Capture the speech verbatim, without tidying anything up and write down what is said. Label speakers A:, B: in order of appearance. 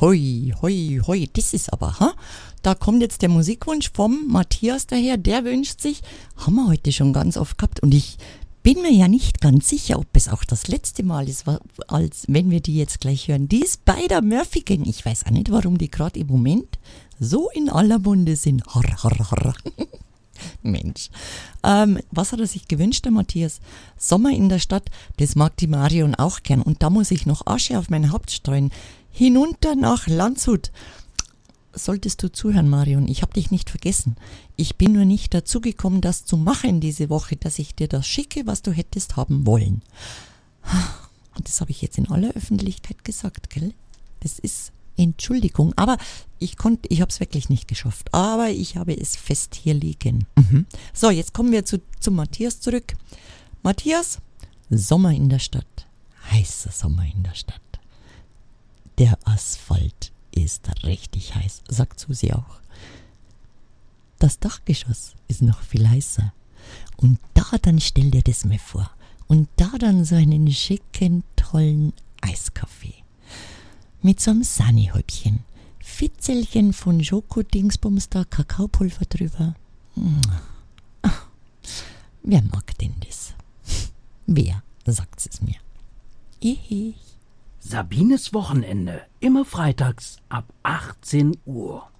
A: hoi, hoi, hoi, das ist aber, ha? Da kommt jetzt der Musikwunsch vom Matthias daher, der wünscht sich, haben wir heute schon ganz oft gehabt und ich bin mir ja nicht ganz sicher, ob es auch das letzte Mal ist, als wenn wir die jetzt gleich hören. Die Spider-Murphy Gang. Ich weiß auch nicht, warum die gerade im Moment so in aller Munde sind. Harr, harr, harr. Mensch. Ähm, was hat er sich gewünscht, der Matthias? Sommer in der Stadt, das mag die Marion auch gern. Und da muss ich noch Asche auf mein Haupt streuen. Hinunter nach Landshut. Solltest du zuhören, Marion, ich habe dich nicht vergessen. Ich bin nur nicht dazu gekommen, das zu machen diese Woche, dass ich dir das schicke, was du hättest haben wollen. Und das habe ich jetzt in aller Öffentlichkeit gesagt, gell? Das ist Entschuldigung, aber ich konnte, ich habe es wirklich nicht geschafft. Aber ich habe es fest hier liegen. Mhm. So, jetzt kommen wir zu, zu Matthias zurück. Matthias, Sommer in der Stadt. Heißer Sommer in der Stadt. Der Asphalt ist richtig heiß, sagt Susi auch. Das Dachgeschoss ist noch viel heißer. Und da dann stell dir das mal vor. Und da dann so einen schicken, tollen Eiskaffee. Mit so einem Sahne-Häubchen. Fitzelchen von Schoko-Dingsbums da, Kakaopulver drüber. Ach, wer mag denn das? Wer, sagt es mir. Ich.
B: Sabines Wochenende, immer freitags ab achtzehn Uhr.